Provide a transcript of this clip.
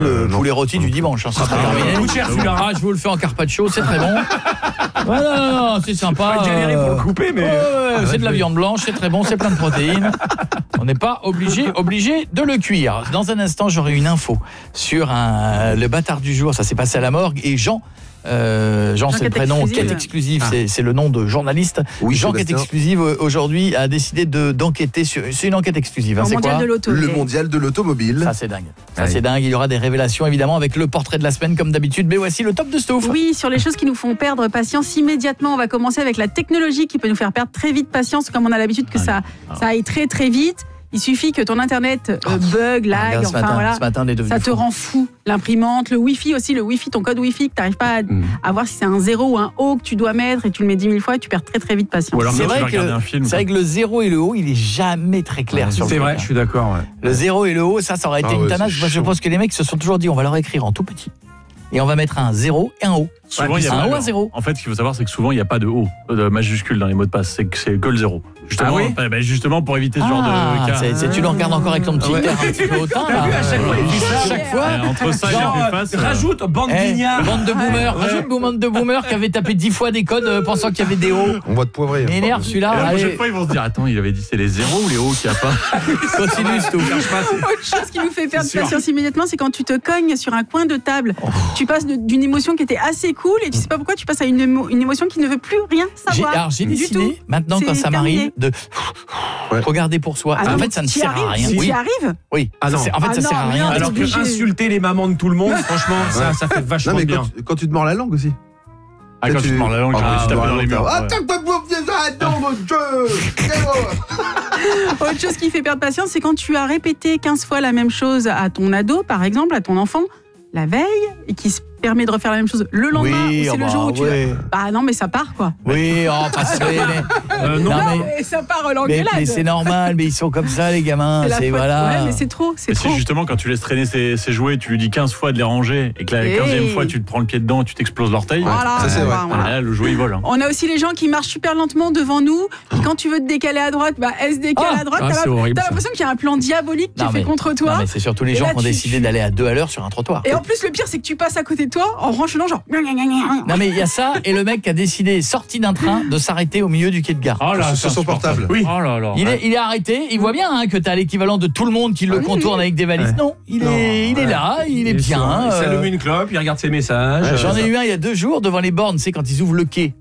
Le poulet rôti du dimanche, ça sera terminé. Coûte cher celui-là. Ah, je vous le fais en carpaccio, c'est très bon. Non, c'est sympa. Pas galérer pour le couper, mais... c'est de la viande blanche, c'est très bon, c'est plein de protéines. On n'est pas obligé de le cuire. Dans un instant, j'aurai une info sur le bâtard du jour. Ça s'est passé à la morgue. Et Jean, c'est le prénom, Quête Exclusive, c'est le nom de journaliste. Oui, Jean Quête Exclusive aujourd'hui a décidé d'enquêter sur... C'est une enquête exclusive, hein, c'est quoi ? Le mondial de l'automobile. Ça c'est dingue. C'est dingue, il y aura des révélations évidemment avec le portrait de la semaine comme d'habitude. Mais voici le top de Stouff. Oui, sur les choses qui nous font perdre patience immédiatement. On va commencer avec la technologie qui peut nous faire perdre très vite patience, comme on a l'habitude que ça aille très très vite. Il suffit que ton internet bug, lag, ce matin, ça te rend fou. L'imprimante, le Wi-Fi aussi, ton code Wi-Fi que tu n'arrives pas à voir si c'est un 0 ou un O que tu dois mettre et tu le mets 10 000 fois et tu perds très très vite patience. Ou alors c'est vrai que le 0 et le O, il est jamais très clair sur le C'est vrai, je suis d'accord. Ouais. Le 0 et le O, ça aurait été une tanasse. Moi, je pense que les mecs se sont toujours dit, on va leur écrire en tout petit. Et on va mettre un 0 et un O. Souvent, il y a un O, un 0. En fait, ce qu'il faut savoir, c'est que souvent, il n'y a pas de O, de majuscule dans les mots de passe. C'est que le 0. Justement, justement pour éviter ce genre de cas. Tu le regardes encore avec ton petit terre un petit peu hautain. À chaque fois, entre ça et la face. Rajoute bande guignard. Bande de boomers. Rajoute bande de boomers qui avaient tapé 10 fois des codes pensant qu'il y avait des O. On va te poivrer. M'énerve celui-là. La prochaine fois, ils vont se dire attends, il avait dit c'est les 0 ou les O qu'il n'y a pas. Continue, tout. Autre chose qui nous fait perdre patience immédiatement, c'est quand tu te cognes sur un coin de table. Tu passes d'une émotion qui était assez cool et tu sais pas pourquoi tu passes à une émotion qui ne veut plus rien savoir. J'ai décidé maintenant quand ça m'arrive de regarder pour soi. En fait, ça ne sert à rien. Tu y arrives ? Oui. En fait, ça sert à rien. Alors que insulter les mamans de tout le monde, franchement, ça fait vachement bien. Quand tu te mords la langue aussi. Quand tu te mords la langue, tu tapes dans les murs. Autre chose qui fait perdre patience, c'est quand tu as répété 15 fois la même chose à ton ado, par exemple, à ton enfant, la veille, et qui se permet de refaire la même chose le lendemain, ou c'est le jour où tu... Bah non, mais ça part, quoi. Oui, non, mais ça part l'engueulade. Mais c'est normal, mais ils sont comme ça, les gamins. C'est voilà. Ouais, mais c'est trop, c'est trop. Si justement, quand tu laisses traîner ses jouets, tu lui dis 15 fois de les ranger, et que la 15e fois, tu te prends le pied dedans, tu t'exploses l'orteil. Voilà, ça, c'est vrai. Là, le jouet, il vole. On a aussi les gens qui marchent super lentement devant nous, et quand tu veux te décaler à droite, elle se décale à droite. T'as l'impression qu'il y a un plan diabolique qui est fait contre toi. Non, mais c'est surtout les gens qui ont décidé d'aller à 2 à l'heure sur un trottoir. Et en plus, le pire, c'est que tu passes à côté de toi en renchelant genre... Non mais il y a ça et le mec qui a décidé, sorti d'un train, de s'arrêter au milieu du quai de gare. Oh là, sur son portable. Oui. Oh là là. Il est arrêté, il voit bien que t'as l'équivalent de tout le monde qui le contourne avec des valises. Non, il est là, il est bien. Il s'allume une clope, il regarde ses messages. J'en ai eu un il y a 2 jours devant les bornes, c'est quand ils ouvrent le quai.